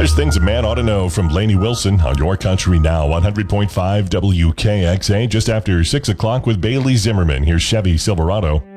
There's things a man ought to know from Lainey Wilson on Your Country Now, 100.5 WKXA, just after 6 o'clock with Bailey Zimmerman. Here's Chevy Silverado.